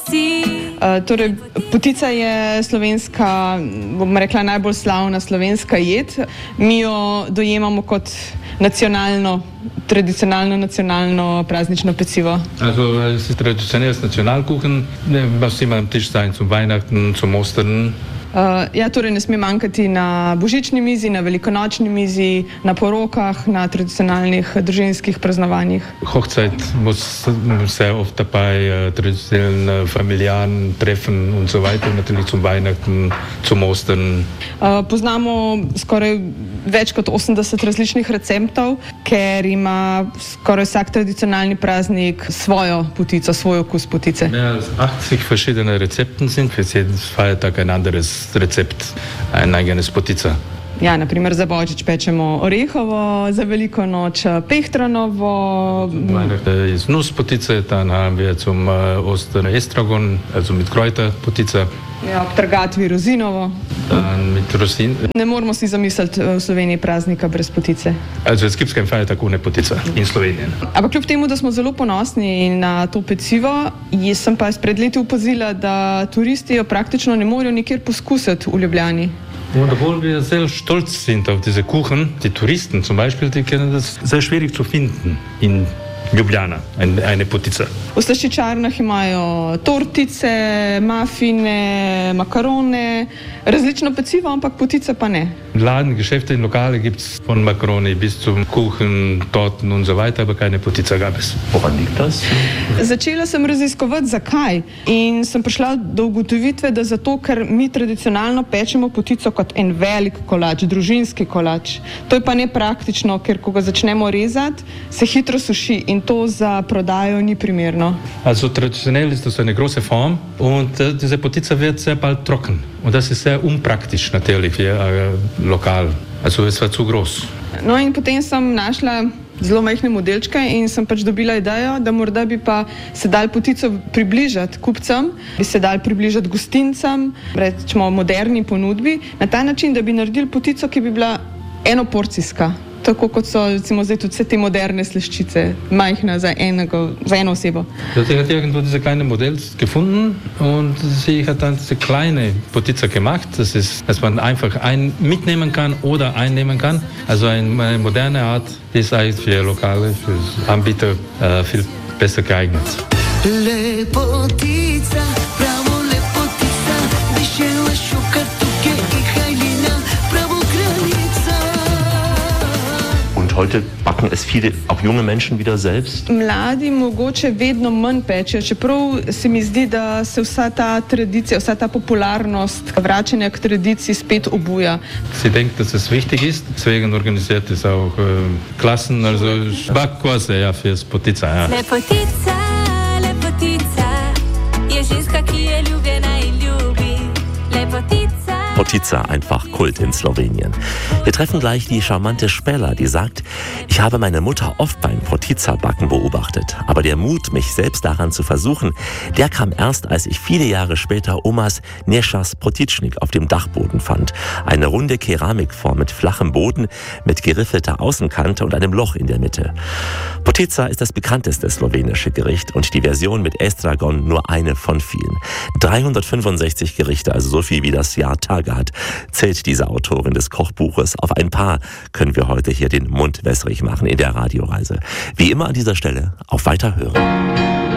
Torej, potica je slovenska, bom rekla, najbolj slavna slovenska jed. Mi jo dojemamo kot tradicionalno nacionalno praznično pecivo. Also, es ist traditionelles Nationalkuchen, was immer am Tisch sein, zum Weihnachten, zum Ostern. Torej ne sme manjkati na božični mizi, na velikonočni mizi, na porokah, na tradicionalnih družinskih praznovanjih. Hochzeit muss sehr oft dabei, traditionellen familiaren Treffen und so weiter, natürlich zum Weihnachten, zum Ostern. Poznamo skoraj več kot 80 različnih receptov, ker ima skoraj vsak tradicionalni praznik svojo potico, svoj okus potice. Mehr als 80 verschiedene Rezepten sind, für jeden Feiertag ein anderes Rezept, ein eigenes potica. Ja, naprimer za božič pečemo orehovo, za veliko noč pehtranovo. Weihnachten ist Nusspotice, dann haben wir zum Ostern Estragon, also mit Kräuterpotica. Ja, ob trgatvi rozinovo. Dann mit Rosinen. Ne moramo si zamisliti v Sloveniji praznika brez potice. Also es gibt keinen Feiertag ohne Potica in Slowenien. Ampak kljub temu, da smo zelo ponosni na to pecivo, sem pa pred leti opazila, da turisti jo praktično ne morejo nikjer poskusiti v Ljubljani. Und obwohl wir sehr stolz sind auf diese Kuchen, die Touristen zum Beispiel, die können das sehr schwierig zu finden in Ljubljana, eine potica. V slaščičarnah imajo tortice, mafine, makarone, različno pecivo, ampak potice pa ne. Laden, Geschäfte in Lokale gibt es von Makaroni bis zum Kuchen, Torten und so weiter, aber keine Potica gab es. Woran liegt das? Začela sem raziskovati, zakaj, in sem prišla do ugotovitve, da zato, ker mi tradicionalno pečemo potico kot en velik kolač, družinski kolač. To je pa nepraktično, ker ko ga začnemo rezati, se hitro suši in to za prodajo ni primerno. Also traditionell ist das eine große Form und diese Potica wird sehr bald trocken. Und das ist sehr unpraktisch natürlich für lokal. Also es war zu groß. No in potem sem našla zelo majhne modelčke in sem pač dobila idejo, da morda bi pa se dal potico približati kupcem, bi se dal približati gostincem, rečemo moderni ponudbi, na ta način, da bi naredili potico, ki bi bila enoporcijska. Tako kot so recimo zdaj tudi vse te moderne slaščice, majhna za eno osebo. Sie hat irgendwo diese kleine Modell gefunden und sie hat dann diese kleine Potica gemacht. Das ist, dass man einfach einen mitnehmen kann oder einnehmen kann. Also eine moderne Art, die ist eigentlich für Lokale, für Anbieter viel besser geeignet. Lepotica, bravo Lepotica, вишела шукартуке и хайлина, bravo kraljica. Und heute backen es viele, auch junge Menschen wieder selbst? Mladi mogoče vedno manj pečejo, čeprav se mi zdi, da se vsa ta tradicija, vsa ta popularnost vračanja k tradiciji spet obuja. Sie denkt, dass es wichtig ist, deswegen organisiert es auch Klassen, also Backkurse ja, fürs Potica. Ja. Lepotica, lepotica, je ženska, ki je ljubljena in ljubi. Lepotica. Potica, einfach Kult in Slowenien. Wir treffen gleich die charmante Spela, die sagt, ich habe meine Mutter oft beim Potica-Backen beobachtet. Aber der Mut, mich selbst daran zu versuchen, der kam erst, als ich viele Jahre später Omas Neschas Potičnik auf dem Dachboden fand. Eine runde Keramikform mit flachem Boden, mit geriffelter Außenkante und einem Loch in der Mitte. Potica ist das bekannteste slowenische Gericht und die Version mit Estragon nur eine von vielen. 365 Gerichte, also so viel wie das Jahr Tage hat, zählt diese Autorin des Kochbuches. Auf ein paar können wir heute hier den Mund wässrig machen in der Radioreise. Wie immer an dieser Stelle auf Weiterhören.